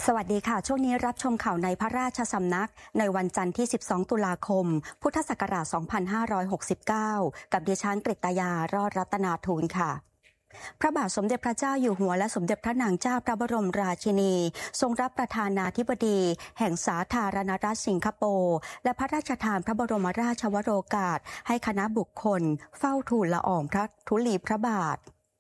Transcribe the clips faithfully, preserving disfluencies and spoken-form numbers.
สวัสดีค่ะช่วงนี้รับชมข่าวในพระราชสำนักในวันจันทร์ที่สิบสองตุลาคมพุทธศักราชสองพันห้าร้อยหกสิบเก้ากับดิฉันกฤตยารอดรัตนาทูลค่ะพระบาทสมเด็จพระเจ้าอยู่หัวและสมเด็จพระนางเจ้าพระบรมราชินีทรงรับประธานาธิบดีแห่งสาธารณรัฐสิงคโปร์และพระราชทานพระบรมราชวโรกาสให้คณะบุคคลเฝ้าทูลละอองพระธุลีพระบาท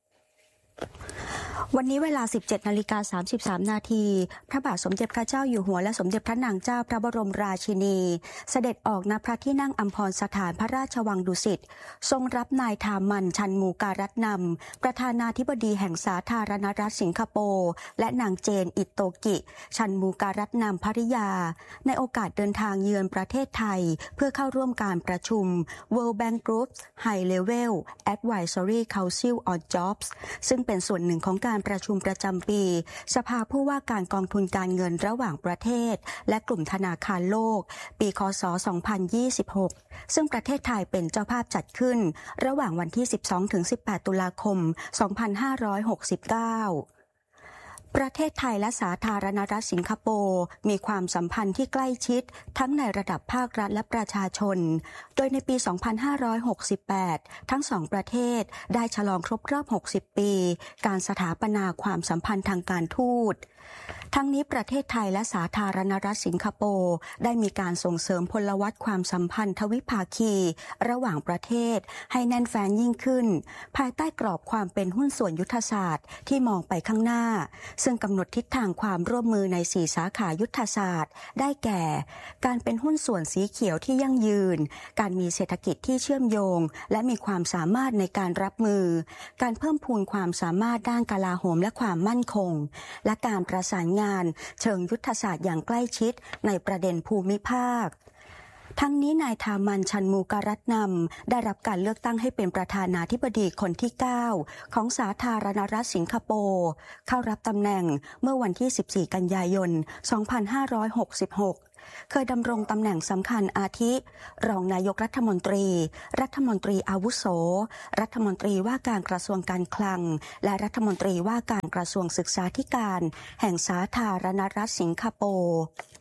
วันนี้เวลา สิบเจ็ดนาฬิกาสามสิบสามนาทีพระบาทสมเด็จพระเจ้าอยู่หัวและสมเด็จพระนางเจ้าพระบรมราชินีเสด็จออกณพระที่นั่งอัมพรสถานพระราชวังดุสิตทรงรับนายทามันชันมูการัตนำประธานาธิบดีแห่งสาธารณรัฐสิงคโปร์และนางเจนอิโตกิชันมูการัตนำภริยาในโอกาสเดินทางเยือนประเทศไทยเพื่อเข้าร่วมการประชุม World Bank Group's High Level Advisory Council on Jobs ซึ่งเป็นส่วนหนึ่งของการประชุมประจำปีสภาผู้ว่าการกองทุนการเงินระหว่างประเทศและกลุ่มธนาคารโลกปีค.ศ. สองพันยี่สิบหกซึ่งประเทศไทยเป็นเจ้าภาพจัดขึ้นระหว่างวันที่ สิบสองถึงสิบแปด ตุลาคม สองพันห้าร้อยหกสิบเก้าประเทศไทยและสาธารณรัฐสิงคโปร์มีความสัมพันธ์ที่ใกล้ชิดทั้งในระดับภาครัฐและประชาชนโดยในปี สองพันห้าร้อยหกสิบแปด ทั้งสองประเทศได้ฉลองครบรอบ หกสิบ ปีการสถาปนาความสัมพันธ์ทางการทูตทั้งนี้ประเทศไทยและสาธารณรัฐสิงคโปร์ได้มีการส่งเสริมพลวัตความสัมพันธ์ทวิภาคีระหว่างประเทศให้แน่นแฟ้นยิ่งขึ้นภายใต้กรอบความเป็นหุ้นส่วนยุทธศาสตร์ที่มองไปข้างหน้าซึ่งกำหนดทิศทางความร่วมมือในสี่สาขายุทธศาสตร์ได้แก่การเป็นหุ้นส่วนสีเขียวที่ยั่งยืนการมีเศรษฐกิจที่เชื่อมโยงและมีความสามารถในการรับมือการเพิ่มพูนความสามารถด้านกลาโหมและความมั่นคงและการประสานงานเชิงยุทธศาสตร์อย่างใกล้ชิดในประเด็นภูมิภาคทั้งนี้นายทามันชันมูการัตนำได้รับการเลือกตั้งให้เป็นประธานาธิบดีคนที่เก้าของสาธารณรัฐสิงคโปร์เข้ารับตำแหน่งเมื่อวันที่สิบสี่กันยายนสองพันห้าร้อยหกสิบหกเคยดำรงตำแหน่งสำคัญอาทิรองนายกรัฐมนตรีรัฐมนตรีอาวุโสรัฐมนตรีว่าการกระทรวงการคลังและรัฐมนตรีว่าการกระทรวงศึกษาธิการแห่งสาธารณรัฐสิงคโปร์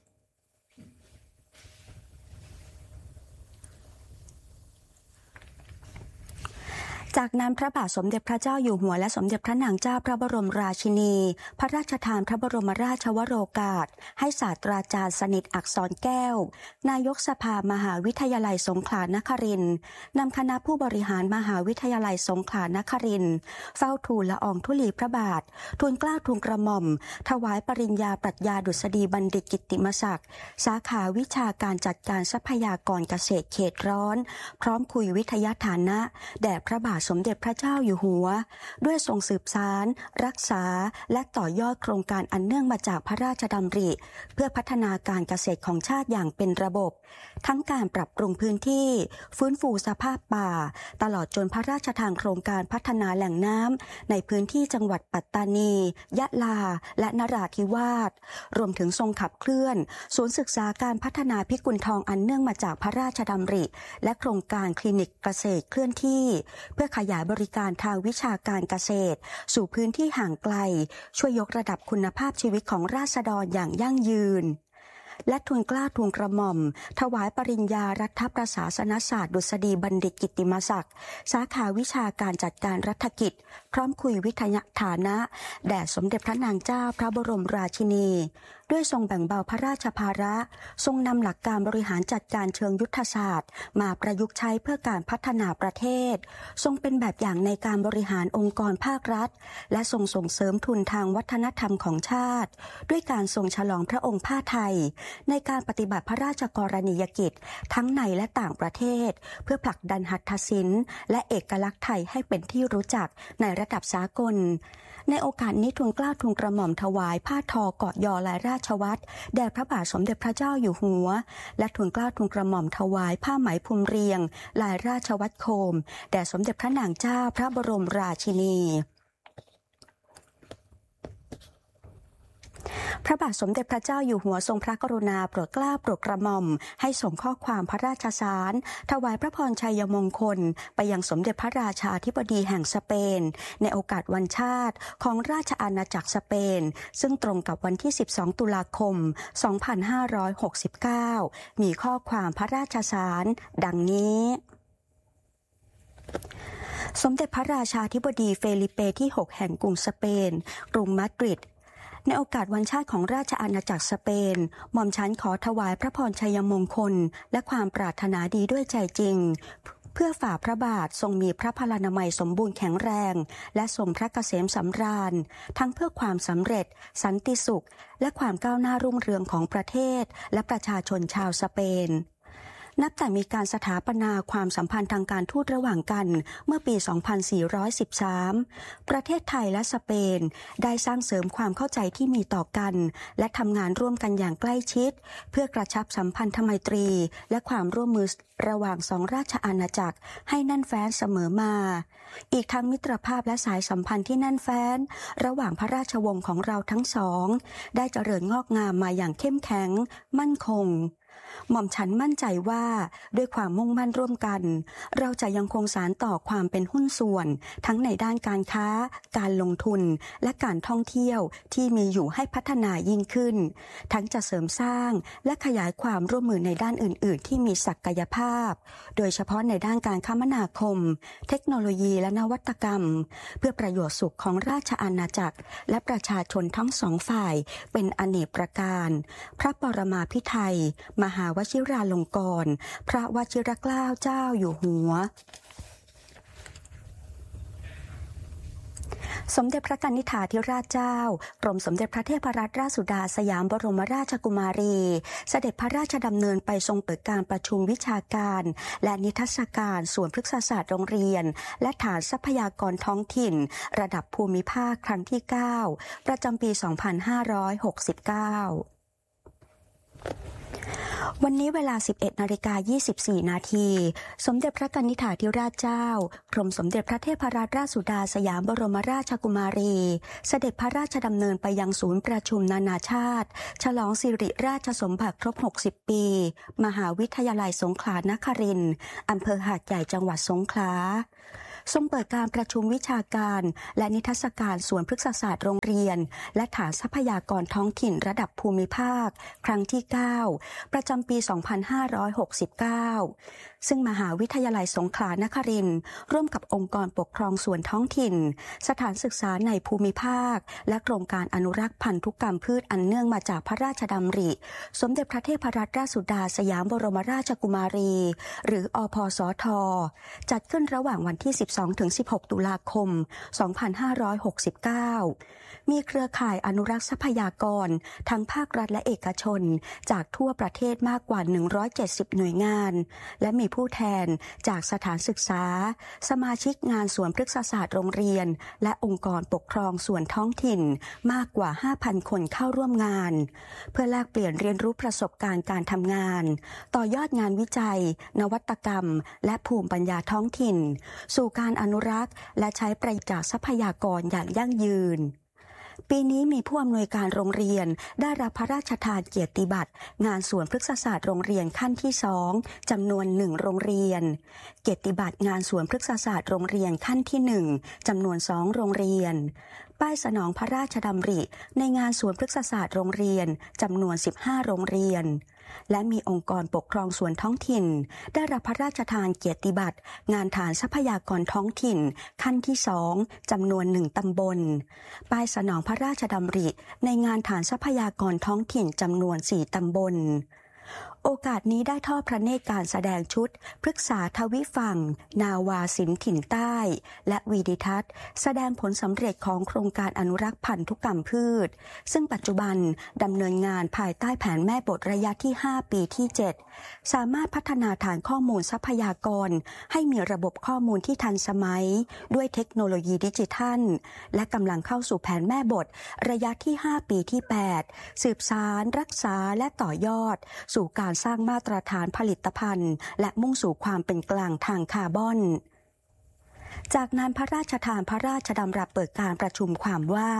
จากนั้นพระบาทสมเด็จพระเจ้าอยู่หัวและสมเด็จพระนางเจ้าพระบรมราชินีพระราชทานพระบรมราชวโรกาสให้ศาสตราจารย์สนิทอักษรแก้วนายกสภามหาวิทยาลัยสงขลานครินทร์นำคณะผู้บริหารมหาวิทยาลัยสงขลานครินทร์เฝ้าทูลละอองธุลีพระบาททูลเกล้าทูลกระหม่อมถวายปริญญาปรัชญาดุษฎีบัณฑิตกิตติมศักดิ์สาขาวิชาการจัดการทรัพยากรเกษตรเขตร้อนพร้อมคุยวิทยาฐานะแด่พระบาทสมเด็จพระเจ้าอยู่หัวด้วยทรงสืบสานรักษาและต่อยอดโครงการอันเนื่องมาจากพระราชดำริเพื่อพัฒนาการเกษตรของชาติอย่างเป็นระบบทั้งการปรับปรุงพื้นที่ฟื้นฟูสภาพป่าตลอดจนพระราชทานโครงการพัฒนาแหล่งน้ำในพื้นที่จังหวัดปัตตานียะลาและนราธิวาสรวมถึงทรงขับเคลื่อนศูนย์ศึกษาการพัฒนาพิกุลทองอันเนื่องมาจากพระราชดำริและโครงการคลินิกเกษตรเคลื่อนที่เพื่อขยายบริการทางวิชาการเกษตรสู่พื้นที่ห่างไกลช่วยยกระดับคุณภาพชีวิตของราษฎรอย่างยั่งยืนและทูลเกล้าทูลกระหม่อมถวายปริญญารัฐประศาสนศาสตร์ดุษฎีบัณฑิตกิตติมศักดิ์สาขาวิชาการจัดการรัฐกิจพร้อมคุยวิทยาฐานะแด่สมเด็จพระนางเจ้าพระบรมราชินีด้วยทรงแบ่งเบาพระราชภาระทรงนำหลักการบริหารจัดการเชิงยุทธศาสตร์มาประยุกต์ใช้เพื่อการพัฒนาประเทศทรงเป็นแบบอย่างในการบริหารองค์กรภาครัฐและทรงส่งเสริมทุนทางวัฒนธรรมของชาติด้วยการทรงฉลองพระองค์ผ้าไทยในการปฏิบัติพระราชกรณียกิจทั้งในและต่างประเทศเพื่อผลักดันหัตถศิลป์และเอกลักษณ์ไทยให้เป็นที่รู้จักในระดับสากลในโอกาสนี้ทูลเกล้าทูลกระหม่อมถวายผ้าทอเกาะยอลายราชวัตรแด่พระบาทสมเด็จพระเจ้าอยู่หัวและทูลเกล้าทูลกระหม่อมถวายผ้าไหมพรมเรียงลายราชวัตรโคมแด่สมเด็จพระนางเจ้าพระบรมราชินี พระบาทสมเด็จพระเจ้าอยู่หัวทรงพระกรุณาโปรดเกล้าโปรดกระหม่อมให้ส่งข้อความพระราชสารถวายพระพรชัยมงคลไปยังสมเด็จพระราชาธิบดีแห่งสเปนในโอกาสวันชาติของราชอาณาจักรสเปนซึ่งตรงกับวันที่สิบสองตุลาคมสองพันห้าร้อยหกสิบเก้ามีข้อความพระราชสารดังนี้สมเด็จพระราชาธิบดีเฟลิเปที่หกแห่งกรุงสเปนกรุงมาดริดในโอกาสวันชาติของราชอาณาจักรสเปนหม่อมฉันขอถวายพระพรชัยมงคลและความปรารถนาดีด้วยใจจริงเพื่อฝ่าพระบาททรงมีพระพลานามัยสมบูรณ์แข็งแรงและทรงพระเกษมสำราญทั้งเพื่อความสำเร็จสันติสุขและความก้าวหน้ารุ่งเรืองของประเทศและประชาชนชาวสเปนนับแต่มีการสถาปนาความสัมพันธ์ทางการทูตระหว่างกันเมื่อปี สองพันสี่ร้อยสิบสาม ประเทศไทยและสเปนได้สร้างเสริมความเข้าใจที่มีต่อกันและทำงานร่วมกันอย่างใกล้ชิดเพื่อกระชับสัมพันธไมตรีและความร่วมมือระหว่างสองราชอาณาจักรให้แน่นแฟ้นเสมอมาอีกทั้งมิตรภาพและสายสัมพันธ์ที่แน่นแฟ้นระหว่างพระราชวงศ์ของเราทั้งสองได้เจริญงอกงามมาอย่างเข้มแข็งมั่นคงหม่อมฉันมั่นใจว่าด้วยความมุ่งมั่นร่วมกันเราจะยังคงสานต่อความเป็นหุ้นส่วนทั้งในด้านการค้าการลงทุนและการท่องเที่ยวที่มีอยู่ให้พัฒนายิ่งขึ้นทั้งจะเสริมสร้างและขยายความร่วมมือในด้านอื่นๆที่มีศักยภาพโดยเฉพาะในด้านการคมนาคมเทคโนโลยีและนวัตกรรมเพื่อประโยชน์สุขของราชอาณาจักรและประชาชนทั้งสองฝ่ายเป็นอเนกประการพระปรมาภิไธยมหาวชิราลงกรณ์พระวชิรเกล้าเจ้าอยู่หัวสมเด็จพระกนิษฐาธิราชเจ้ากรมสมเด็จพระเทพรัตนราชสุดาสยามบรมราชกุมารีเสด็จพระราชดำเนินไปทรงเปิดการประชุมวิชาการและนิทรรศการส่วนพฤกษศาสตร์โรงเรียนและฐานทรัพยากรท้องถิ่นระดับภูมิภาคครั้งที่เก้าประจำปีสองพันห้าร้อยหกสิบเก้าวันนี้เวลา สิบเอ็ดนาฬิกายี่สิบสี่นาทีสมเด็จพระกนิษฐาธิราชเจ้ากรมสมเด็จพระเทพรัตนราชสุดาสยามบรมราชกุมารีเสด็จพระราชดำเนินไปยังศูนย์ประชุมนานาชาติฉลองสิริราชสมบัติครบหกสิบปีมหาวิทยาลัยสงขลานครินทร์อำเภอหาดใหญ่จังหวัดสงขลาทรงเปิดการประชุมวิชาการและนิทรรศการส่วนพฤกษศาสตร์โรงเรียนและฐานทรัพยากรท้องถิ่นระดับภูมิภาคครั้งที่เก้าประจำปีสองพันห้าร้อยหกสิบเก้าซึ่งมหาวิทยาลัยสงขลานครินทร์ร่วมกับองค์กรปกครองส่วนท้องถิ่นสถานศึกษาในภูมิภาคและโครงการอนุรักษ์พันธุกรรมพืชอันเนื่องมาจากพระราชดำริสมเด็จพระเทพรัตนราชสุดาสยามบรมราชกุมารีหรืออพสทจัดขึ้นระหว่างวันที่สิบสองถึงสิบหกตุลาคมสองพันห้าร้อยหกสิบเก้ามีเครือข่ายอนุรักษ์ทรัพยากรทั้งภาครัฐและเอกชนจากทั่วประเทศมากกว่าหนึ่งร้อยเจ็ดสิบหน่วยงานและมีผู้แทนจากสถานศึกษาสมาชิกงานสวนพฤกษศาสตร์โรงเรียนและองค์กรปกครองส่วนท้องถิ่นมากกว่า ห้าพัน คนเข้าร่วมงานเพื่อแลกเปลี่ยนเรียนรู้ประสบการณ์การทำงานต่อยอดงานวิจัยนวัตกรรมและภูมิปัญญาท้องถิ่นสู่การอนุรักษ์และใช้ประโยชน์จากทรัพยากรอย่างยั่งยืนปีนี้มีผู้อำนวยการโรงเรียนได้รับพระราชทานเกียรติบัตรงานสวนพฤกษศาสตร์โรงเรียนขั้นที่สองจำนวนหนึ่งโรงเรียนเกียรติบัตรงานสวนพฤกษศาสตร์โรงเรียนขั้นที่หนึ่งจำนวนสองโรงเรียนป้ายสนองพระราชดำริในงานสวนพฤกษศาสตร์โรงเรียนจำนวนสิบห้าโรงเรียนและมีองค์กรปกครองส่วนท้องถิ่นได้รับพระราชทานเกียรติบัตรงานฐานทรัพยากรท้องถิ่นขั้นที่สองจำนวนหนึ่งตำบลป้ายสนองพระราชดำริในงานฐานทรัพยากรท้องถิ่นจำนวนสี่ตำบลโอกาสนี้ได้ทอดพระเนตรการแสดงชุดพฤกษาทวิฝั่งนาวาสินถิ่นใต้และวีดิทัศน์แสดงผลสำเร็จของโครงการอนุรักษ์พันธุกรรมพืชซึ่งปัจจุบันดำเนินงานภายใต้แผนแม่บทระยะที่ห้าปีที่เจ็ดสามารถพัฒนาฐานข้อมูลทรัพยากรให้มีระบบข้อมูลที่ทันสมัยด้วยเทคโนโลยีดิจิทัลและกำลังเข้าสู่แผนแม่บทระยะที่ห้าปีที่แปดสืบสานรักษาและต่อยอดสู่การสร้างมาตรฐานผลิตภัณฑ์และมุ่งสู่ความเป็นกลางทางคาร์บอนจากนั้นพระราชทานพระราชดำรัสเปิดการประชุมความว่า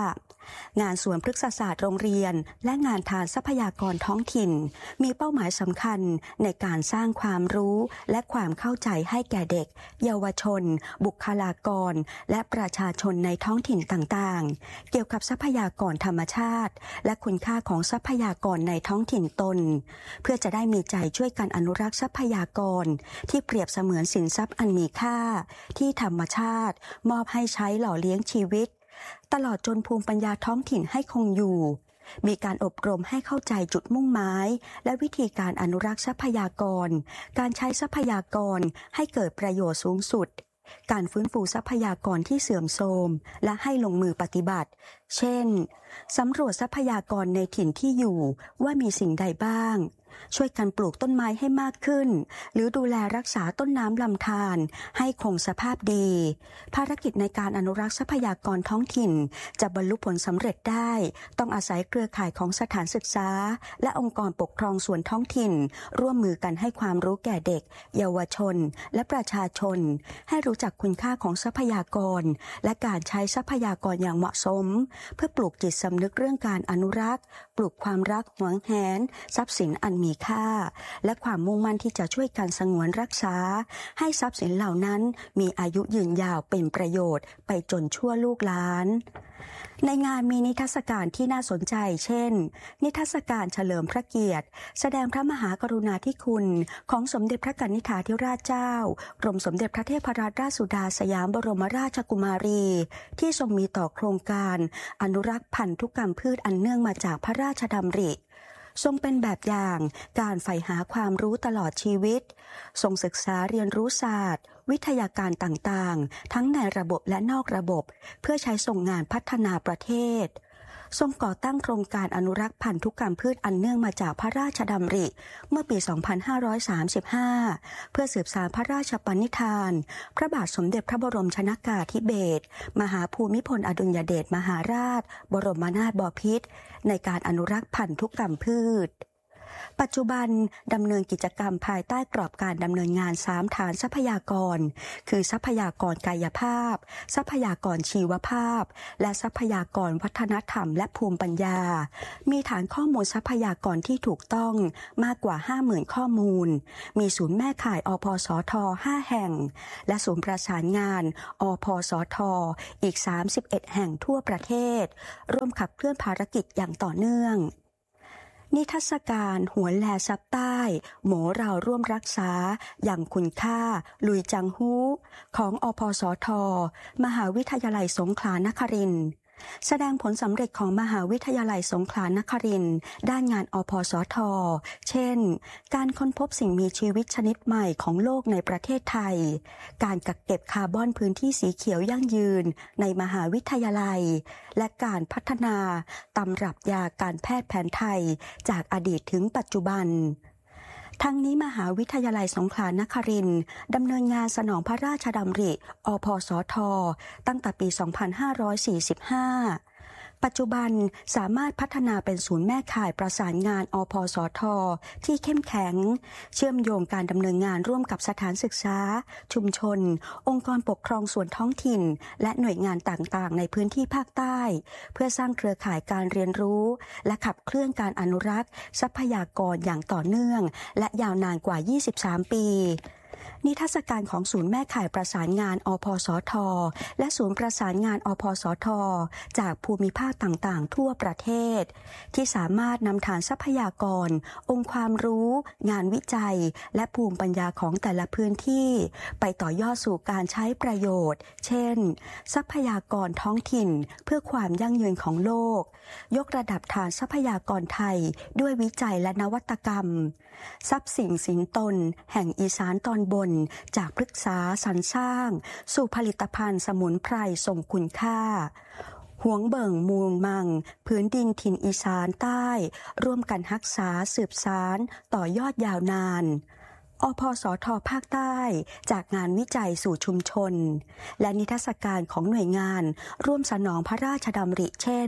งานสวนพฤกษศาสตร์โรงเรียนและงานทานทรัพยากรท้องถิ่นมีเป้าหมายสำคัญในการสร้างความรู้และความเข้าใจให้แก่เด็กเยาวชนบุคลากรและประชาชนในท้องถิ่นต่างๆเกี่ยวกับทรัพยากรธรรมชาติและคุณค่าของทรัพยากรในท้องถิ่นตนเพื่อจะได้มีใจช่วยกันอนุรักษ์ทรัพยากรที่เปรียบเสมือนสินทรัพย์อันมีค่าที่ธรรมชาติมอบให้ใช้หล่อเลี้ยงชีวิตตลอดจนภูมิปัญญาท้องถิ่นให้คงอยู่มีการอบรมให้เข้าใจจุดมุ่งหมายและวิธีการอนุรักษ์ทรัพยากรการใช้ทรัพยากรให้เกิดประโยชน์สูงสุดการฟื้นฟูทรัพยากรที่เสื่อมโทรมและให้ลงมือปฏิบัติเช่นสำรวจทรัพยากรในถิ่นที่อยู่ว่ามีสิ่งใดบ้างช่วยกันปลูกต้นไม้ให้มากขึ้นหรือดูแลรักษาต้นน้ำลำธารให้คงสภาพดีภารกิจในการอนุรักษ์ทรัพยากรท้องถิ่นจะบรรลุผลสำเร็จได้ต้องอาศัยเครือข่ายของสถานศึกษาและองค์กรปกครองส่วนท้องถิ่นร่วมมือกันให้ความรู้แก่เด็กเยาวชนและประชาชนให้รู้จักคุณค่าของทรัพยากรและการใช้ทรัพยากรอย่างเหมาะสมเพื่อปลูกจิตสำนึกเรื่องการอนุรักษ์ปลูกความรักหวงแหนทรัพย์สินอันมีค่าและความมุ่งมั่นที่จะช่วยกันสงวนรักษาให้ทรัพย์สินเหล่านั้นมีอายุยืนยาวเป็นประโยชน์ไปจนชั่วลูกหลานในงานมีนิทรรศการที่น่าสนใจเช่นนิทรรศการเฉลิมพระเกียรติแสดงพระมหากรุณาธิคุณของสมเด็จพระกนิษฐาธิราชเจ้ากรมสมเด็จพระเทพรัตนราชสุดาสยามบรมราชกุมารีที่ทรงมีต่อโครงการอนุรักษ์พันธุกรรมพืชอันเนื่องมาจากพระราชดำริทรงเป็นแบบอย่างการใฝ่หาความรู้ตลอดชีวิตทรงศึกษาเรียนรู้ศาสตร์วิทยาการต่างๆทั้งในระบบและนอกระบบเพื่อใช้ส่งงานพัฒนาประเทศทรงก่อตั้งโครงการอนุรักษ์พันธุกรรมพืชอันเนื่องมาจากพระราชดำริเมื่อปี สองพันห้าร้อยสามสิบห้า เพื่อสืบสานพระราชปณิธานพระบาทสมเด็จพระบรมชนกาธิเบศรมหาภูมิพลอดุลยเดชมหาราชบรมนาถบพิตรในการอนุรักษ์พันธุกรรมพืชปัจจุบันดำเนินกิจกรรมภายใต้กรอบการดำเนินงานสามฐานทรัพยากรคือทรัพยากรกายภาพทรัพยากรชีวภาพและทรัพยากรวัฒนธรรมและภูมิปัญญามีฐานข้อมูลทรัพยากรที่ถูกต้องมากกว่า ห้าหมื่น ข้อมูลมีศูนย์แม่ข่ายอพสท ห้า แห่งและศูนย์ประสานงานอพสทอีกสามสิบเอ็ดแห่งทั่วประเทศร่วมขับเคลื่อนภารกิจอย่างต่อเนื่องนิทรรศการหวนแลซับใต้หมอเราร่วมรักษาอย่างคุณค่าลุยจังฮู้ของอพสทมหาวิทยาลัยสงขลานครินทร์แสดงผลสำเร็จของมหาวิทยาลัยสงขลานครินทร์ด้านงานอพสทเช่นการค้นพบสิ่งมีชีวิตชนิดใหม่ของโลกในประเทศไทยการกักเก็บคาร์บอนพื้นที่สีเขียวยั่งยืนในมหาวิทยาลัยและการพัฒนาตำรับยาการแพทย์แผนไทยจากอดีตถึงปัจจุบันทั้งนี้มหาวิทยาลัยสงขลานครินทร์ดำเนินงานสนองพระราชดำริอพสทตั้งแต่ปี สองพันห้าร้อยสี่สิบห้า ปัจจุบันสามารถพัฒนาเป็นศูนย์แม่ข่ายประสานงานอพสทที่เข้มแข็งเชื่อมโยงการดำเนินงานร่วมกับสถานศึกษาชุมชนองค์กรปกครองส่วนท้องถิ่นและหน่วยงานต่างๆในพื้นที่ภาคใต้เพื่อสร้างเครือข่ายการเรียนรู้และขับเคลื่อนการอนุรักษ์ทรัพยากรอย่างต่อเนื่องและยาวนานกว่ายี่สิบสามปีนิทรรศการของศูนย์แม่ข่ายประสานงานอพสทและศูนย์ประสานงานอพสทจากภูมิภาคต่างๆทั่วประเทศที่สามารถนำฐานทรัพยากรองค์ความรู้งานวิจัยและภูมิปัญญาของแต่ละพื้นที่ไปต่อยอดสู่การใช้ประโยชน์เช่นทรัพยากรท้องถิ่นเพื่อความยั่งยืนของโลกยกระดับฐานทรัพยากรไทยด้วยวิจัยและนวัตกรรมทรัพย์สินสินตนแห่งอีสานตอนบนจากพฤกษาสรรสร้างสู่ผลิตภัณฑ์สมุนไพรทรงคุณค่าหวงเบิ่งมูลมังพื้นดินถิ่นอีสานใต้ร่วมกันรักษาสืบสานต่อยอดยาวนานอพสทภาคใต้จากงานวิจัยสู่ชุมชนและนิทรรศการของหน่วยงานร่วมสนองพระราชดำริเช่น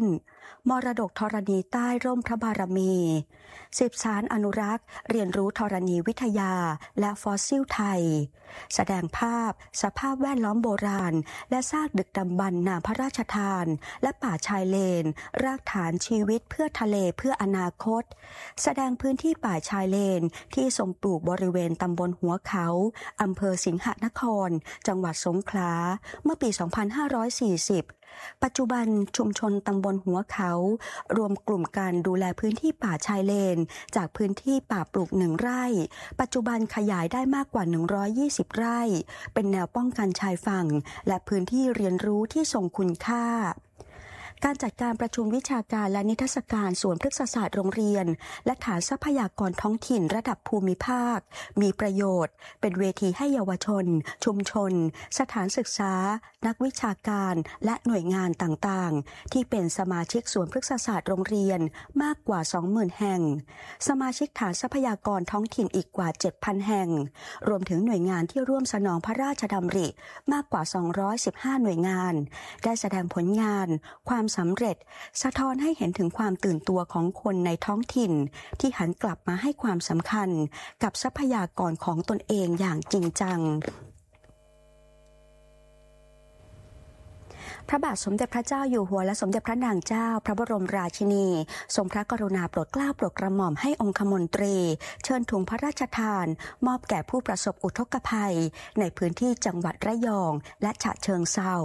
มรดกธรณีใต้ร่มพระบารมีสืบสานอนุรักษ์เรียนรู้ธรณีวิทยาและฟอสซิลไทยแสดงภาพสภาพแวดล้อมโบราณและซากดึกดำบรรพ์นาพระราชทานและป่าชายเลนรากฐานชีวิตเพื่อทะเลเพื่ออนาคตแสดงพื้นที่ป่าชายเลนที่ทรงปลูกบริเวณตำบลหัวเขาอำเภอสิงหนครจังหวัดสงขลาเมื่อปี สองพันห้าร้อยสี่สิบปัจจุบันชุมชนตำบลหัวเขารวมกลุ่มการดูแลพื้นที่ป่าชายเลนจากพื้นที่ป่าปลูกหนึ่งไร่ปัจจุบันขยายได้มากกว่าหนึ่งร้อยยี่สิบไร่เป็นแนวป้องกันชายฝั่งและพื้นที่เรียนรู้ที่ทรงคุณค่าการจัดการประชุมวิชาการและนิทรรศการสวนพฤกษศาสตร์โรงเรียนและฐานทรัพยากรท้องถิ่นระดับภูมิภาคมีประโยชน์เป็นเวทีให้เยาวชนชุมชนสถานศึกษานักวิชาการและหน่วยงานต่างๆที่เป็นสมาชิกสวนพฤกษศาสตร์โรงเรียนมากกว่า สองหมื่น แห่งสมาชิกฐานทรัพยากรท้องถิ่นอีกกว่า เจ็ดพัน แห่งรวมถึงหน่วยงานที่ร่วมสนองพระราชดำริมากกว่า สองร้อยสิบห้า หน่วยงานได้แสดงผลงานความสำเร็จสะท้อนให้เห็นถึงความตื่นตัวของคนในท้องถิ่นที่หันกลับมาให้ความสำคัญกับทรัพยากรของตนเองอย่างจริงจังพระบาทสมเด็จพระเจ้าอยู่หัวและสมเด็จพระนางเจ้าพระบรมราชินีทรงพระกรุณาโปรดเกล้าโปรดกระหม่อมให้องคมนตรีเชิญถุงพระราชทานมอบแก่ผู้ประสบอุทกภัยในพื้นที่จังหวัดระยองและฉะเชิงเทรา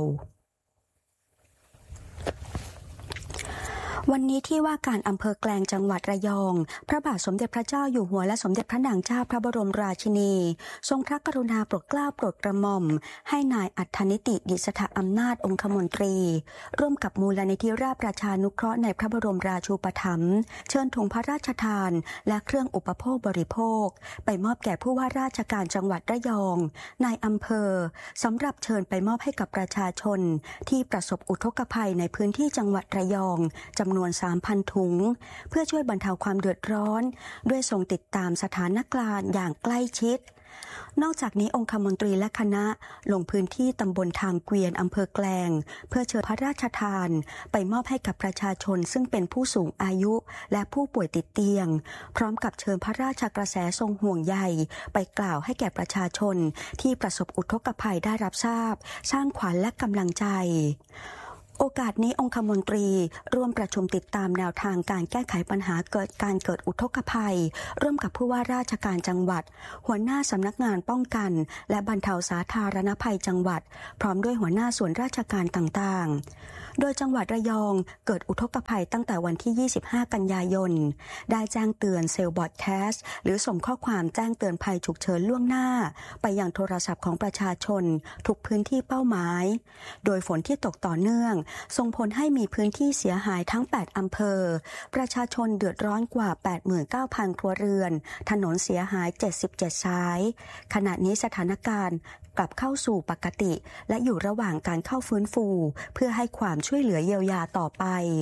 วันนี้ที่ว่าการอำเภอแกลงจังหวัดระยองพระบาทสมเด็จพระเจ้าอยู่หัวและสมเด็จพระนางเจ้าพระบรมราชินีทรงพระกรุณาโปรดเกล้าโปรดกระหม่อมให้นายอัฏฐนิติดิษฐอำนาจองคมนตรีร่วมกับมูลนิธิราชประชานุเคราะห์ในพระบรมราชูปถัมภ์เชิญถุงพระราชทานและเครื่องอุปโภคบริโภคไปมอบแก่ผู้ว่าราชการจังหวัดระยองนายอำเภอสำหรับเชิญไปมอบให้กับประชาชนที่ประสบอุทกภัยในพื้นที่จังหวัดระยองจำนวน สามพัน ถุงเพื่อช่วยบรรเทาความเดือดร้อนด้วยทรงติดตามสถานการณ์อย่างใกล้ชิดนอกจากนี้องคมนตรีและคณะลงพื้นที่ตำบลทางเกวียนอำเภอแกลงเพื่อเชิญพระราชทานไปมอบให้กับประชาชนซึ่งเป็นผู้สูงอายุและผู้ป่วยติดเตียงพร้อมกับเชิญพระราชกระแสทรงห่วงใยไปกล่าวให้แก่ประชาชนที่ประสบอุทกภัยได้รับทราบสร้างขวัญและกำลังใจโอกาสนี้องคมนตรีร่วมประชุมติดตามแนวทางการแก้ไขปัญหาเกิดการเกิดอุทกภัยร่วมกับผู้ว่าราชการจังหวัดหัวหน้าสำนักงานป้องกันและบรรเทาสาธารณภัยจังหวัดพร้อมด้วยหัวหน้าส่วนราชการต่างๆโดยจังหวัดระยองเกิดอุทกภัยตั้งแต่วันที่ยี่สิบห้ากันยายนได้แจ้งเตือนเซลล์บอดแคสต์หรือส่งข้อความแจ้งเตือนภัยฉุกเฉินล่วงหน้าไปยังโทรศัพท์ของประชาชนทุกพื้นที่เป้าหมายโดยฝนที่ตกต่อเนื่องส่งผลให้มีพื้นที่เสียหายทั้งแปดอำเภอประชาชนเดือดร้อนกว่า แปดหมื่นเก้าพัน ครัวเรือนถนนเสียหายเจ็ดสิบเจ็ดสายขณะนี้สถานการณ์กลับเข้าสู่ปกติและอยู่ระหว่างการเข้าฟื้นฟูเพื่อให้ความช่วยเหลือเยียวยาต่อไป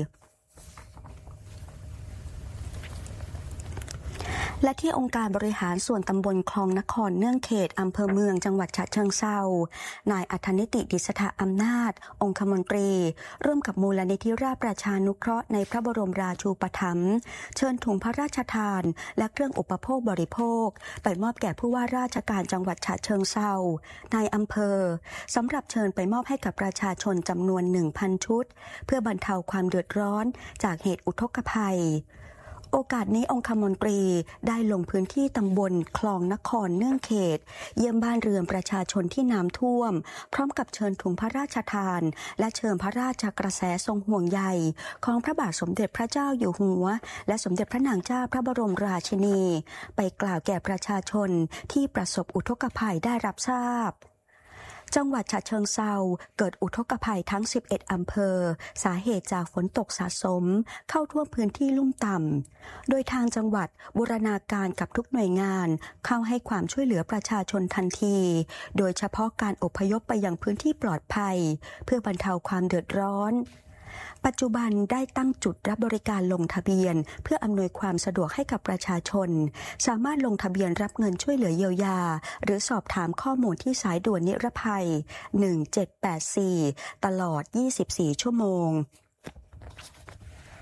และที่องค์การบริหารส่วนตำบลคลองนครเนื่องเขตอำเภอเมืองจังหวัดฉะเชิงเทรานายอัฏฐนิติดิษฐอำนาจองคมนตรีร่วมกับมูลนิธิราชประชานุเคราะห์ในพระบรมราชูปถัมภ์เชิญถุงพระราชทานและเครื่องอุปโภคบริโภคไปมอบแก่ผู้ว่าราชการจังหวัดฉะเชิงเทรานายอำเภอสำหรับเชิญไปมอบให้กับประชาชนจำนวน หนึ่งพัน ชุดเพื่อบรรเทาความเดือดร้อนจากเหตุอุทกภัยโอกาสนี้องคมนตรีได้ลงพื้นที่ตำบลคลองนครเนื่องเขตเยี่ยมบ้านเรือนประชาชนที่น้ำท่วมพร้อมกับเชิญถุงพระราชทานและเชิญพระราชกระแสทรงห่วงใยของพระบาทสมเด็จพระเจ้าอยู่หัวและสมเด็จพระนางเจ้าพระบรมราชินีไปกล่าวแก่ประชาชนที่ประสบอุทกภัยได้รับทราบจังหวัดฉะเชิงเทราเกิดอุทกภัยทั้งสิบเอ็ดอำเภอสาเหตุจากฝนตกสะสมเข้าท่วมพื้นที่ลุ่มต่ำโดยทางจังหวัดบูรณาการกับทุกหน่วยงานเข้าให้ความช่วยเหลือประชาชนทันทีโดยเฉพาะการอพยพไปยังพื้นที่ปลอดภัยเพื่อบรรเทาความเดือดร้อนปัจจุบันได้ตั้งจุดรับบริการลงทะเบียนเพื่ออำนวยความสะดวกให้กับประชาชนสามารถลงทะเบียนรับเงินช่วยเหลือเยียวยาหรือสอบถามข้อมูลที่สายด่วนนิรภัยหนึ่งเจ็ดแปดสี่ตลอดยี่สิบสี่ชั่วโมง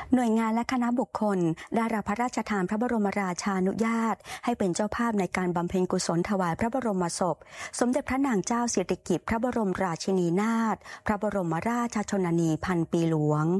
หน่วยงานและคณะบุคคลได้รับพระราชทานพระบรมราชานุญาตให้เป็นเจ้าภาพในการบำเพ็ญกุศลถวายพระบรมศพสมเด็จพระนางเจ้าสิริกิติ์พระบรมราชินีนาถพระบรมราชชนนีพันปีหลวง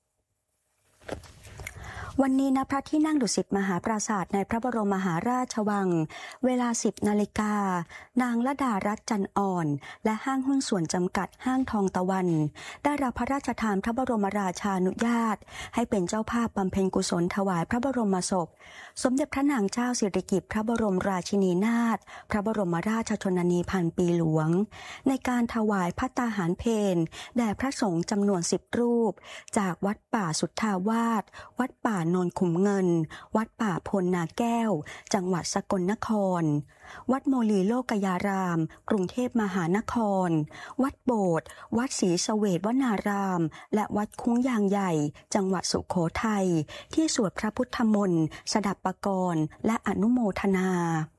วันนี้ณพระที่นั่งดุสิตมหาปราสาทในพระบรมมหาราชวังเวลาสิบนาฬิกานางลดารัตน์จันอ่อนและห้างหุ้นส่วนจำกัดห้างทองตะวันได้รับพระราชทานพระบรมราชานุญาตให้เป็นเจ้าภาพบำเพ็ญกุศลถวายพระบรมศพสมเด็จพระนางเจ้าสิริกิติ์พระบรมราชินีนาถพระบรมราชชนนีพันปีหลวงในการถวายภัตตาหารเพลแด่พระสงฆ์จำนวนสิบรูปจากวัดป่าสุทธาวาสวัดป่าโนนขุมเงินวัดป่าพลนาแก้วจังหวัดสกลนครวัดโมลีโลกยารามกรุงเทพมหานครวัดโบสถ์วัดศรีสเวทวนารามและวัดคุ้งยางใหญ่จังหวัดสุโขทัยที่สวดพระพุทธมนต์สดับปกรณ์และอนุโมทนา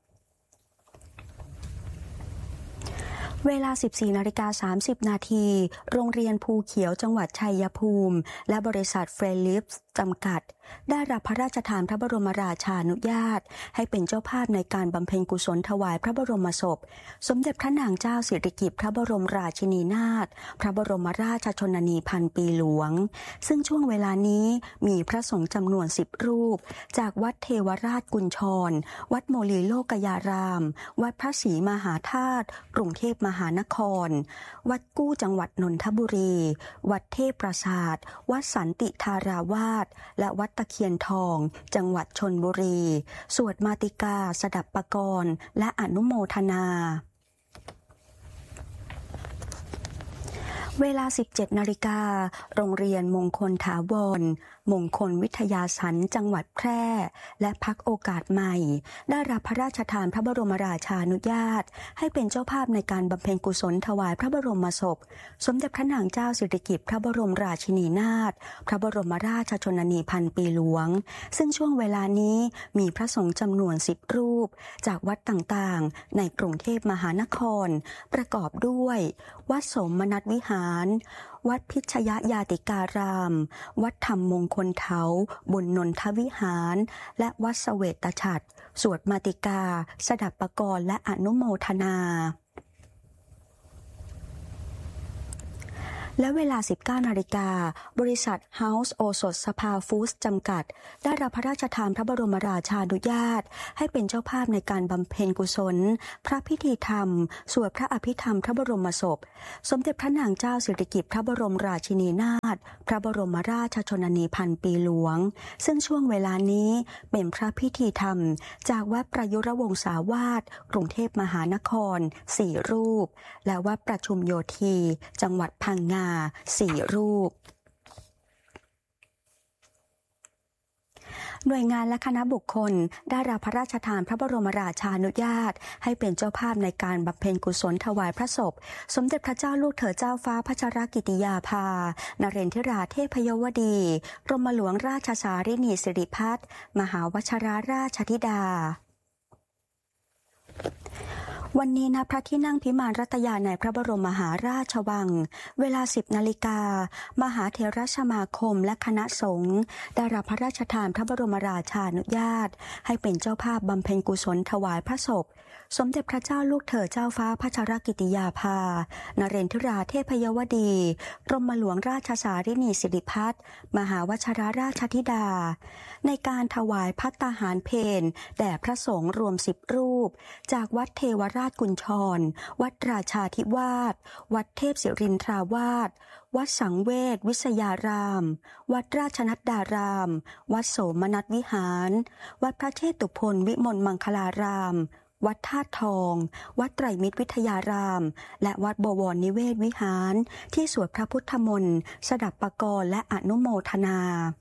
เวลา สิบสี่นาฬิกาสามสิบนาทีโรงเรียนภูเขียวจังหวัดชัยภูมิและบริษัทเฟรลิปส์จำกัดได้รับพระราชทานพระบรมราชานุญาตให้เป็นเจ้าภาพในการบำเพ็ญกุศลถวายพระบรมศพสมเด็จพระนางเจ้าสิริกิติ์พระบรมราชินีนาถพระบรมราชชนนีพันปีหลวงซึ่งช่วงเวลานี้มีพระสงฆ์จำนวนสิบรูปจากวัดเทวราชกุญชรวัดโมลีโลกยารามวัดพระศรีมหาธาตุกรุงเทพมหานครวัดกู้จังหวัดนนทบุรีวัดเทพปราสาทวัดสันติธาราวาสและวัดตะเคียนทองจังหวัดชลบุรีสวดมาติกาสดับปกรณ์และอนุโมทนาเวลา สิบเจ็ดนาฬิกาโรงเรียนมงคลถาวรมงคลวิทยาสันจังหวัดแพร่และพรรคโอกาสใหม่ได้รับพระราชทานพระบรมราชานุญาตให้เป็นเจ้าภาพในการบำเพ็ญกุศลถวายพระบรมศพสมเด็จพระนางเจ้าสิริกิติ์พระบรมราชินีนาถพระบรมราชชนนีพันปีหลวงซึ่งช่วงเวลานี้มีพระสงฆ์จำนวนสิบรูปจากวัดต่างๆในกรุงเทพมหานครประกอบด้วยวัดสมนัสวิหารวัดพิชยยาติการามวัดธรรมมงคลเถาบนนนทวิหารและวัดเสวตฉัตรสวดมาติกาสดับปกรณ์และอนุโมทนาและเวลา สิบเก้านาฬิกาบริษัทเฮาส์โอสถสภาฟู้ดจำกัดได้รับพระราชทานพระบรมราชานุญาตให้เป็นเจ้าภาพในการบำเพ็ญกุศลพระพิธีธรรมสวดพระอภิธรรมพระบรมศพสมเด็จพระนางเจ้าสิริกิติ์พระบรมราชินีนาถพระบรมราชชนนีพันปีหลวงซึ่งช่วงเวลานี้เป็นพระพิธีธรรมจากวัดประยุรวงศาวาสกรุงเทพมหานครสี่รูปและวัดประชุมโยธีจังหวัดพังงาสี่รูปหน่วยงานและคณะบุคคลได้รับพระราชทานพระบรมราชานุญาตให้เป็นเจ้าภาพในการบำเพ็ญกุศลถวายพระศพสมเด็จพระเจ้าลูกเธอเจ้าฟ้าพัชรกิติยาภานเรนทิราเทพยวดีกรมหลวงราชสารินีสิริพัฒน์มหาวชิราราชธิดาวันนี้ณพระที่นั่งพิมานรัตยาในพระบรมมหาราชวังเวลา สิบนาฬิกามหาเถรสมาคมและคณะสงฆ์ได้รับพระราชทานพระบรมราชานุญาตให้เป็นเจ้าภาพบำเพ็ญกุศลถวายพระศพสมเด็จพระเจ้าลูกเธอเจ้าฟ้าพัชรกิติยาภานเรนทิราเทพยวดีกรมหลวงราชสารินีสิริพัฒน์มหาวชิราราชธิดาในการถวายภัตตาหารเพลแด่พระสงฆ์รวมสิบรูปจากวัดเทวราชกุญชรวัดราชาธิวาสวัดเทพศิรินทราวาสวัดสังเวชวิทยารามวัดราชนัดดารามวัดโสมนัสวิหารวัดพระเชตุพนวิมลมังคลารามวัดธาตุทองวัดไตรมิตรวิทยารามและวัดบวรนิเวศวิหารที่สวดพระพุทธมนต์สดับปกรณ์และอนุโมทนา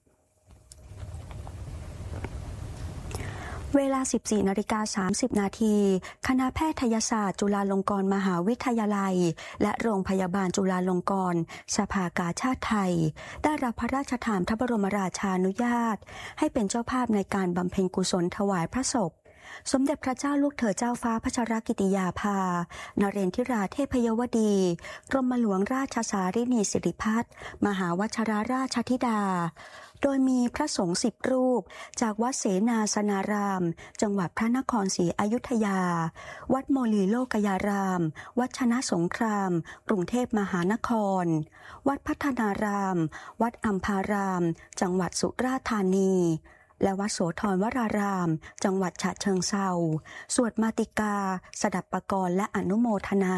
เวลา สิบสี่นาฬิกาสามสิบนาทีคณะแพทยศาสตร์จุฬาลงกรณ์มหาวิทยาลัยและโรงพยาบาลจุฬาลงกรณ์สภากาชาดไทยได้รับพระราชทานพระบรมราชานุญาตให้เป็นเจ้าภาพในการบำเพ็ญกุศลถวายพระศพสมเด็จพระเจ้าลูกเธอเจ้าฟ้าพัชรกิติยาภานเรนทิราเทพยวดีกรมหลวงราชสารินีสิริพัฒน์มหาวชรราชธิดาโดยมีพระสงฆ์สิบรูปจากวัดเสนาสนารามจังหวัดพระนครศรีอยุธยาวัดโมลีโลกยารามวัดชนะสงครามกรุงเทพมหานครวัดพัฒนารามวัดอัมพารามจังหวัดสุราษฎร์ธานีและวัดโสธรวรารามจังหวัดฉะเชิงเทราสวดมาติกาสดับปกรณ์และอนุโมทนา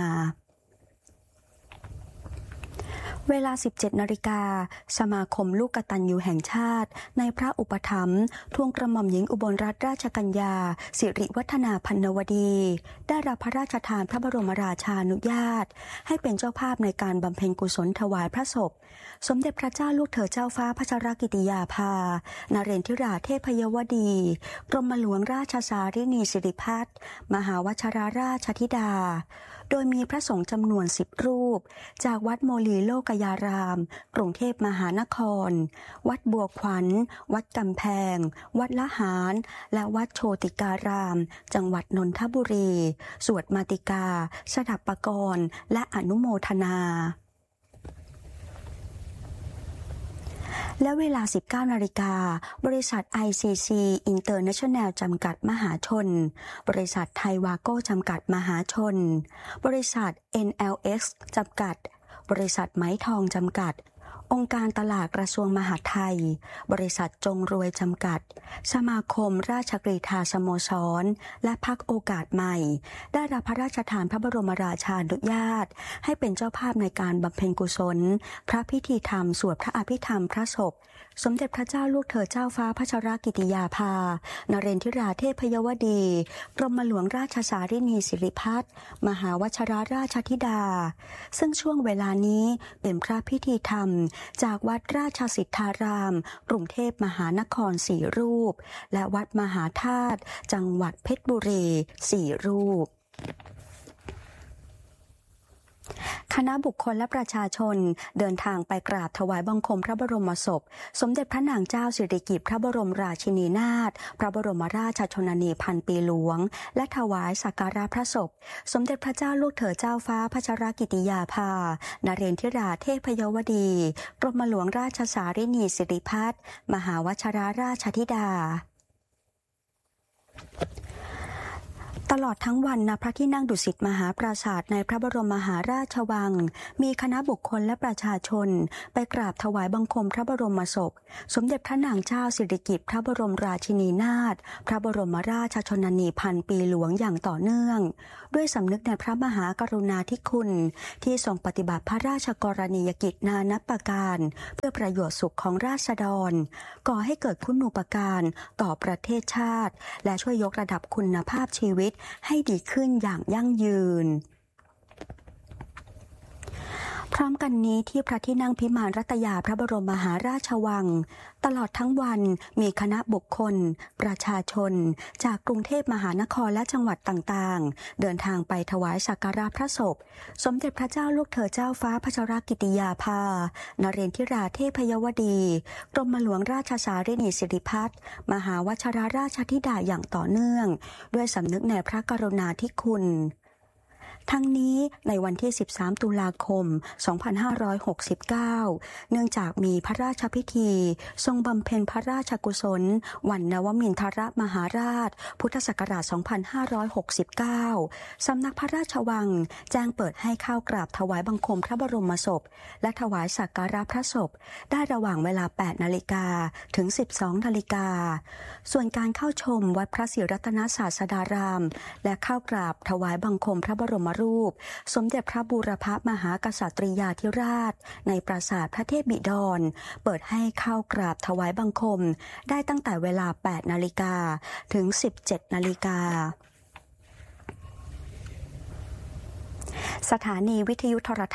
เวลา สิบเจ็ดนาฬิกา สมาคมลูกกตัญญูแห่งชาติในพระอุปถัมภ์ทวงกระหม่อมหญิงอุบลรัตนราชกัญญาสิริวัฒนาพันนวดีได้รับพระราชทานพระบรมราชานุญาตให้เป็นเจ้าภาพในการบำเพ็ญกุศลถวายพระศพสมเด็จพระเจ้าลูกเธอเจ้าฟ้าพัชรกิติยาภานเรนทิราเทพยวดีกรมหลวงราชสารินีสิริพัฒน์มหาวชรราชธิดาโดยมีพระสงฆ์จำนวนสิบรูปจากวัดโมลีโลกยารามกรุงเทพมหานครวัดบัวขวัญวัดกำแพงวัดละหารและวัดโชติการามจังหวัดนนทบุรีสวดมาติกาสดับปกรณ์และอนุโมทนาและเวลา สิบเก้านาฬิกา บริษัท ไอ ซี ซี International จำกัดมหาชนบริษัทไทยวาโก้จำกัดมหาชนบริษัท เอ็น แอล เอ็กซ์ จำกัดบริษัทไหมทองจำกัดองค์การตลาดกระทรวงมหาดไทยบริษัทจงรวยจำกัดสมาคมราชกรีฑาสโมสรและพรรคโอกาสใหม่ได้รับพระราชทานพระบรมราชานุญาตให้เป็นเจ้าภาพในการบำเพ็ญกุศลพระพิธีธรรมสวดพระอภิธรรมพระศพสมเด็จพระเจ้าลูกเธอเจ้าฟ้าพัชรกิติยาภานเรนทิราเทพยวดีกรมหลวงราชสารินีสิริพัฒน์มหาวชรราชธิดาซึ่งช่วงเวลานี้เป็นพระพิธีธรรมจากวัดราชสิทธารามกรุงเทพมหานครสี่รูปและวัดมหาธาตุจังหวัดเพชรบุรีสี่รูปคณะบุคคลและประชาชนเดินทางไปกราบถวายบังคมพระบรมศพสมเด็จพระนางเจ้าสิริกิติ์พระบรมราชินีนาถพระบรมราชชนนีพันปีหลวงและถวายสักการะพระศพสมเด็จพระเจ้าลูกเธอเจ้าฟ้าพัชรกิติยาภานเรนทิราเทพยวดีกรมหลวงราชสารินีสิริพัฒน์มหาวชรราชธิดาตลอดทั้งวันณพระที่นั่งดุสิตมหาปราสาทในพระบรมมหาราชวังมีคณะบุคคลและประชาชนไปกราบถวายบังคมพระบรมศพสมเด็จพระนางเจ้าสิริกิติ์พระบรมราชินีนาถพระบรมราชชนนีพันปีหลวงอย่างต่อเนื่องด้วยสำนึกในพระมหากรุณาธิคุณที่ทรงปฏิบัติพระราชกรณียกิจนานับประการเพื่อประโยชน์สุขของราษฎรก่อให้เกิดคุณูปการต่อประเทศชาติและช่วยยกระดับคุณภาพชีวิตให้ดีขึ้นอย่างยั่งยืนพร้อมกันนี้ที่พระที่นั่งพิมานรัตยาพระบรมมหาราชวังตลอดทั้งวันมีคณะบุคคลประชาชนจากกรุงเทพมหานครและจังหวัดต่างๆเดินทางไปถวายสักการะพระศพสมเด็จพระเจ้าลูกเธอเจ้าฟ้าพัชรกิติยาภานเรนทิราเทพยวดีกรมหลวงราชสารินีสิริพัฒน์มหาวชรราชธิดาอย่างต่อเนื่องด้วยสำนึกในพระกรุณาธิคุณทั้งนี้ในวันที่สิบสามตุลาคมสองพันห้าร้อยหกสิบเก้าเนื่องจากมีพระราชพิธีทรงบำเพ็ญพระราชกุศลวันนวมินทรมหาราชพุทธศักราชสองพันห้าร้อยหกสิบเก้าสำนักพระราชวังแจ้งเปิดให้เข้ากราบถวายบังคมพระบรมศพและถวายสักการะพระศพได้ระหว่างเวลา แปดนาฬิกาถึง สิบสองนาฬิกาส่วนการเข้าชมวัดพระศรีรัตนศาสดารามและเข้ากราบถวายบังคมพระบรมรูปสมเด็จพระบูรพมหากษัตริยาธิราชในปราสาทพระเทพบิดรเปิดให้เข้ากราบถวายบังคมได้ตั้งแต่เวลา แปดนาฬิกาถึง สิบเจ็ดนาฬิกาสถานีวิทยุโทรทัศน์